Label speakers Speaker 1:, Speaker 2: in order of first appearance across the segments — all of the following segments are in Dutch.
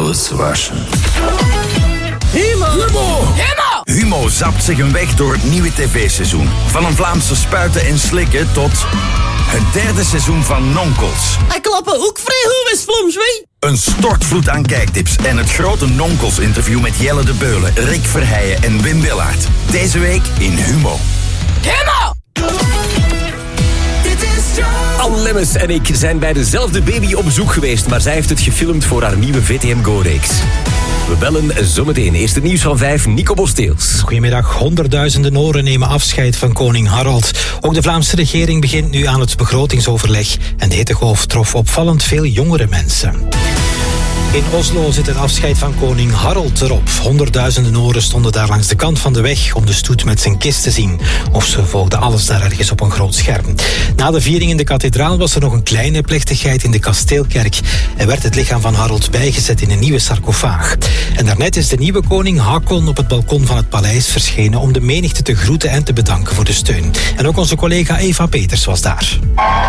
Speaker 1: auto's waschen.
Speaker 2: Humo zapt zich een weg door het nieuwe tv-seizoen. Van een Vlaamse spuiten en slikken tot het derde seizoen van Nonkels.
Speaker 3: Hij klappen ook vrij goed met Vlaams, weet.
Speaker 2: Een stortvloed aan kijktips en het grote Nonkels-interview met Jelle de Beulen, Rick Verheijen en Wim Willaert. Deze week in Humo.
Speaker 3: Humo!
Speaker 4: Anne Lemmens en ik zijn bij dezelfde baby op bezoek geweest, maar zij heeft het gefilmd voor haar nieuwe VTM Go-reeks. We bellen zometeen. Eerst het nieuws van 5, Nico Bosteels.
Speaker 5: Goedemiddag. Honderdduizenden Noren nemen afscheid van koning Harald. Ook de Vlaamse regering begint nu aan het begrotingsoverleg. En de hittegolf trof opvallend veel jongere mensen. In Oslo zit het afscheid van koning Harald erop. Honderdduizenden Noren stonden daar langs de kant van de weg om de stoet met zijn kist te zien. Of ze volgden alles daar ergens op een groot scherm. Na de viering in de kathedraal was er nog een kleine plechtigheid in de kasteelkerk. En werd het lichaam van Harald bijgezet in een nieuwe sarcofaag. En daarnet is de nieuwe koning Haakon op het balkon van het paleis verschenen om de menigte te groeten en te bedanken voor de steun. En ook onze collega Eva Peters was daar.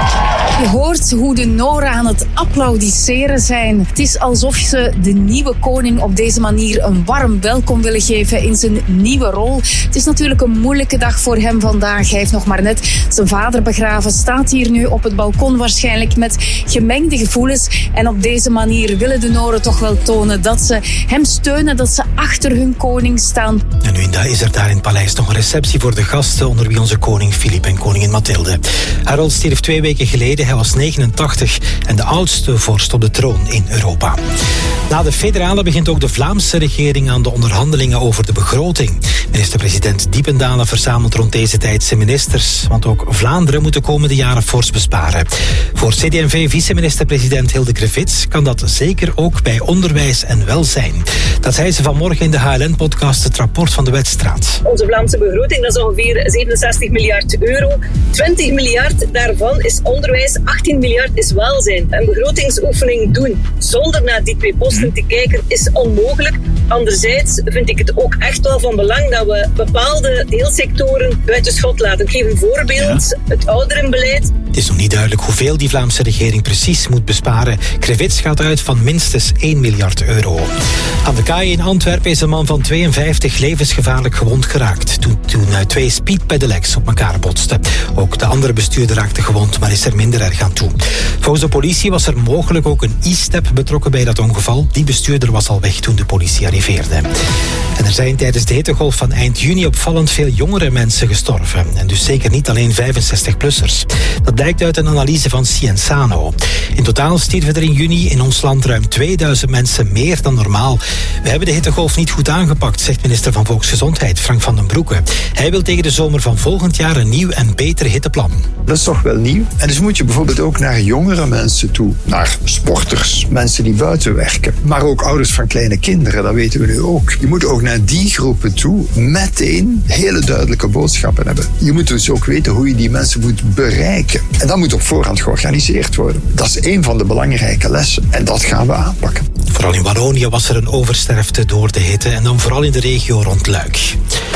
Speaker 6: Je hoort hoe de Noren aan het applaudisseren zijn. Het is alsof ze de nieuwe koning op deze manier een warm welkom willen geven in zijn nieuwe rol. Het is natuurlijk een moeilijke dag voor hem vandaag. Hij heeft nog maar net zijn vader begraven, staat hier nu op het balkon waarschijnlijk met gemengde gevoelens. En op deze manier willen de Noren toch wel tonen dat ze hem steunen, dat ze achter hun koning staan.
Speaker 5: En nu is er daar in het paleis nog een receptie voor de gasten, onder wie onze koning Filip en koningin Mathilde. Harald stierf 2 weken geleden, hij was 89 en de oudste vorst op de troon in Europa. Na de federale begint ook de Vlaamse regering aan de onderhandelingen over de begroting. Minister-president Diependalen verzamelt rond deze tijd zijn ministers, want ook Vlaanderen moet de komende jaren fors besparen. Voor CD&V-vice-minister-president Hilde Krevits kan dat zeker ook bij onderwijs en welzijn. Dat zei ze vanmorgen in de HLN-podcast Het Rapport van de Wetstraat.
Speaker 7: Onze Vlaamse begroting, dat is ongeveer 67 miljard euro. 20 miljard daarvan is onderwijs, 18 miljard is welzijn. Een begrotingsoefening doen zonder naar die 2 posten te kijken is onmogelijk. Anderzijds vind ik het ook echt wel van belang dat we bepaalde deelsectoren buiten schot laten. Ik geef een voorbeeld, het ouderenbeleid.
Speaker 5: Het is nog niet duidelijk hoeveel die Vlaamse regering precies moet besparen. Krevits gaat uit van minstens 1 miljard euro. Aan de kaai in Antwerpen is een man van 52 levensgevaarlijk gewond geraakt toen 2 speedpedelecs op elkaar botsten. Ook de andere bestuurder raakte gewond, maar is er minder erg aan toe. Volgens de politie was er mogelijk ook een e-step betrokken bij dat ongeval. Die bestuurder was al weg toen de politie arriveerde. En er zijn tijdens de hittegolf van eind juni opvallend veel jongere mensen gestorven. En dus zeker niet alleen 65-plussers. Dat blijkt uit een analyse van Cienzano. In totaal stierven er in juni in ons land ruim 2000 mensen meer dan normaal. We hebben de hittegolf niet goed aangepakt, zegt minister van Volksgezondheid Frank van den Broeke. Hij wil tegen de zomer van volgend jaar een nieuw en beter hitteplan.
Speaker 8: Dat is toch wel nieuw. En dus moet je bijvoorbeeld ook naar jongere mensen toe. Naar sporters, mensen die buiten werken. Maar ook ouders van kleine kinderen, dat weten we nu ook. Je moet ook naar die groepen toe meteen hele duidelijke boodschappen hebben. Je moet dus ook weten hoe je die mensen moet bereiken. En dat moet op voorhand georganiseerd worden. Dat is een van de belangrijke lessen. En dat gaan we aanpakken.
Speaker 5: Vooral in Wallonië was er een oversterfte door de hitte. En dan vooral in de regio rond Luik.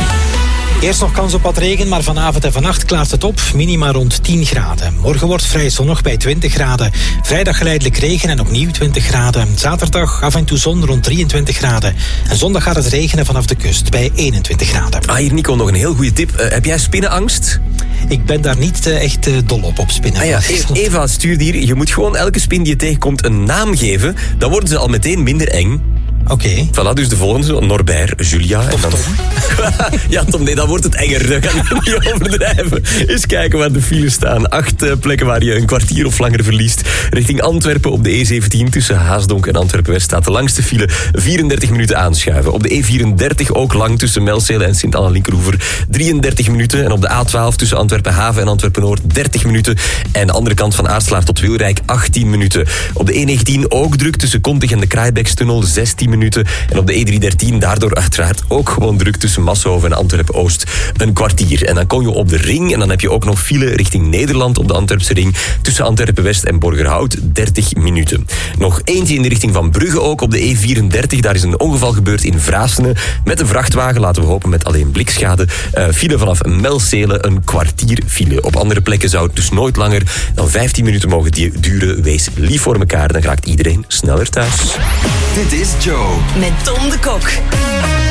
Speaker 5: Eerst nog kans op wat regen, maar vanavond en vannacht klaart het op. Minima rond 10 graden. Morgen wordt vrij zonnig bij 20 graden. Vrijdag geleidelijk regen en opnieuw 20 graden. Zaterdag af en toe zon rond 23 graden. En zondag gaat het regenen vanaf de kust bij 21 graden.
Speaker 4: Hier Nico, nog een heel goede tip. Heb jij spinnenangst?
Speaker 5: Ik ben daar niet echt dol op spinnen.
Speaker 4: Eva stuurde hier. Je moet gewoon elke spin die je tegenkomt een naam geven. Dan worden ze al meteen minder eng.
Speaker 5: Oké.
Speaker 4: Voilà, dus de volgende, Norbert, Julia.
Speaker 5: Of
Speaker 4: en dan...
Speaker 5: Tom.
Speaker 4: Ja, Tom, nee, dan wordt het enger. Dat kan je niet overdrijven. Eens kijken waar de files staan. 8 plekken waar je een kwartier of langer verliest. Richting Antwerpen op de E17 tussen Haasdonk en Antwerpen-West staat de langste file. 34 minuten aanschuiven. Op de E34 ook lang tussen Melzele en Sint-Anna-Linkeroever. 33 minuten. En op de A12 tussen Antwerpen-Haven en Antwerpen-Noord 30 minuten. En de andere kant van Aartslaar tot Wilrijk 18 minuten. Op de E19 ook druk tussen Kontig en de Kraaibeekstunnel 16 minuten. En op de E313 daardoor uiteraard ook gewoon druk tussen Masshoven en Antwerpen-Oost een kwartier. En dan kom je op de ring en dan heb je ook nog file richting Nederland op de Antwerpse ring tussen Antwerpen-West en Borgerhout 30 minuten. Nog eentje in de richting van Brugge ook op de E34. Daar is een ongeval gebeurd in Vraassene met een vrachtwagen, laten we hopen met alleen blikschade. File vanaf Melzele een kwartier file. Op andere plekken zou het dus nooit langer dan 15 minuten mogen duren. Wees lief voor elkaar, dan raakt iedereen sneller thuis.
Speaker 2: Dit is Joe.
Speaker 1: Met Tom de Kok.